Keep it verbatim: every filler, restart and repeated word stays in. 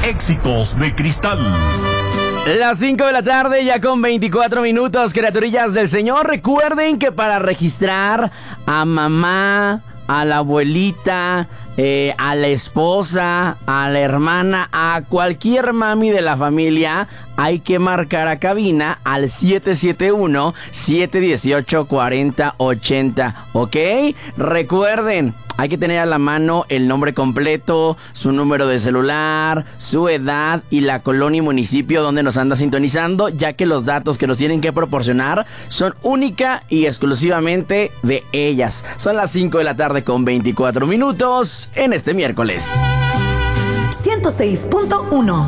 Éxitos de Cristal. Las cinco de la tarde, ya con veinticuatro minutos, criaturillas del Señor. Recuerden que para registrar a mamá, a la abuelita, eh, a la esposa, a la hermana, a cualquier mami de la familia, hay que marcar a cabina al siete siete uno, siete uno ocho, cuatro cero ocho cero, ¿ok? Recuerden, hay que tener a la mano el nombre completo, su número de celular, su edad y la colonia y municipio donde nos anda sintonizando, ya que los datos que nos tienen que proporcionar son única y exclusivamente de ellas. Son las cinco de la tarde con veinticuatro minutos en este miércoles. ciento seis punto uno